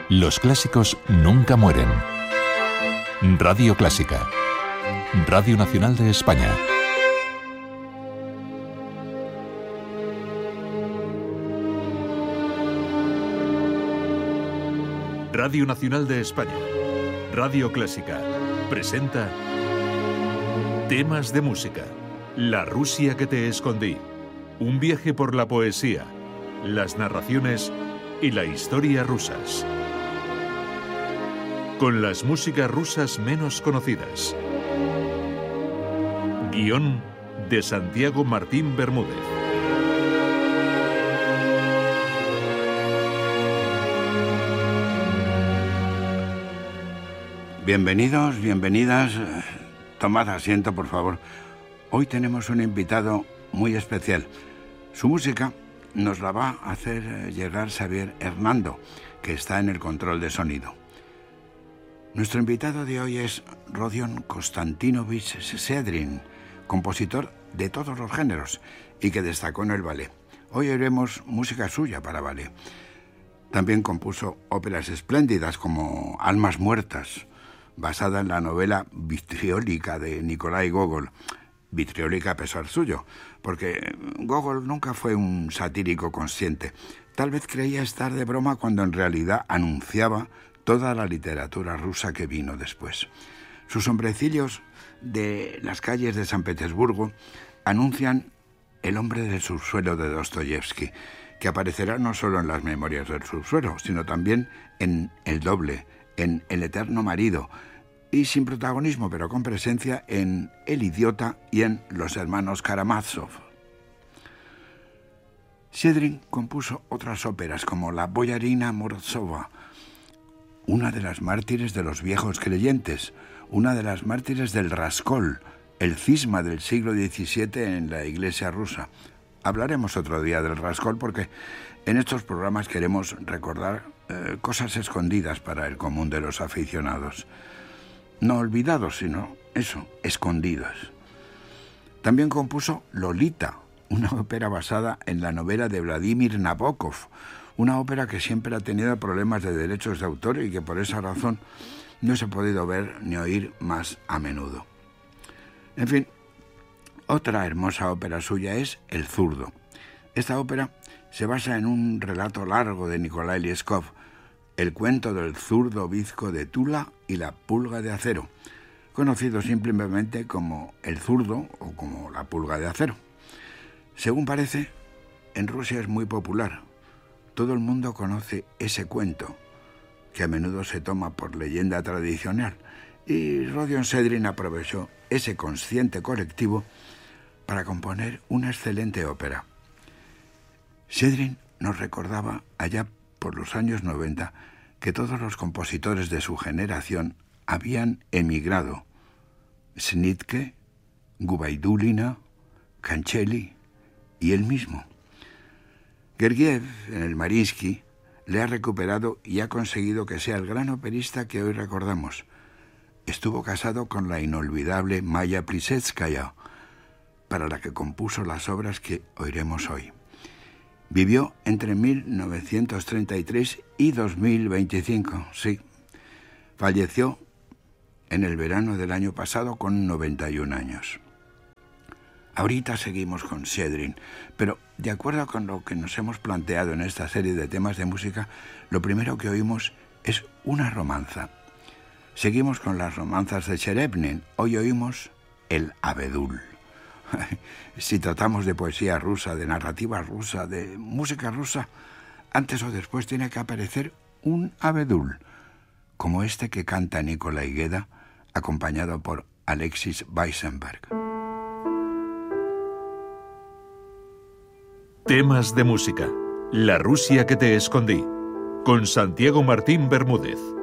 Los clásicos nunca mueren. Radio Clásica. Radio Nacional de España. Radio Nacional de España. Radio Clásica. Presenta Temas de música. La Rusia que te escondí. Un viaje por la poesía, las narraciones y la historia rusas. Con las músicas rusas menos conocidas. Guión de Santiago Martín Bermúdez. Bienvenidos, bienvenidas. Tomad asiento, por favor. Hoy tenemos un invitado muy especial. Su música nos la va a hacer llegar Xavier Hernando, que está en el control de sonido. Nuestro invitado de hoy es Rodion Konstantinovich Sedrin, compositor de todos los géneros y que destacó en el ballet. Hoy oiremos música suya para ballet. También compuso óperas espléndidas como Almas Muertas, basada en la novela Vitriólica de Nikolai Gogol. Vitriólica a pesar suyo, porque Gogol nunca fue un satírico consciente. Tal vez creía estar de broma cuando en realidad anunciaba toda la literatura rusa que vino después. Sus hombrecillos de las calles de San Petersburgo anuncian El hombre del subsuelo de Dostoyevsky, que aparecerá no solo en las Memorias del subsuelo, sino también en El doble, en El eterno marido, y sin protagonismo, pero con presencia en El idiota y en Los hermanos Karamazov. Sedrin compuso otras óperas como La boyarina Morozova, una de las mártires de los viejos creyentes, una de las mártires del Raskol, el cisma del siglo XVII en la iglesia rusa. Hablaremos otro día del Raskol porque en estos programas queremos recordar cosas escondidas para el común de los aficionados. No olvidados, sino eso, escondidos. También compuso Lolita, una ópera basada en la novela de Vladimir Nabokov, una ópera que siempre ha tenido problemas de derechos de autor y que por esa razón no se ha podido ver ni oír más a menudo. En fin, otra hermosa ópera suya es El zurdo. Esta ópera se basa en un relato largo de Nikolai Lieskov, El cuento del zurdo bizco de Tula y la pulga de acero, conocido simplemente como El zurdo o como La pulga de acero. Según parece, en Rusia es muy popular. Todo el mundo conoce ese cuento, que a menudo se toma por leyenda tradicional, y Rodion Sedrin aprovechó ese consciente colectivo para componer una excelente ópera. Sedrin nos recordaba allá por los años 90 que todos los compositores de su generación habían emigrado. Snitke, Gubaidulina, Kancheli y él mismo. Gergiev, en el Mariinsky, le ha recuperado y ha conseguido que sea el gran operista que hoy recordamos. Estuvo casado con la inolvidable Maya Plisetskaya, para la que compuso las obras que oiremos hoy. Vivió entre 1933 y 2025, sí. Falleció en el verano del año pasado con 91 años. Ahorita seguimos con Sedrin, pero de acuerdo con lo que nos hemos planteado en esta serie de temas de música, lo primero que oímos es una romanza. Seguimos con las romanzas de Cherevnin. Hoy oímos El abedul. Si tratamos de poesía rusa, de narrativa rusa, de música rusa, antes o después tiene que aparecer un abedul, como este que canta Nikolai Geda, acompañado por Alexis Weissenberg. Temas de música. La Rusia que te escondí. Con Santiago Martín Bermúdez.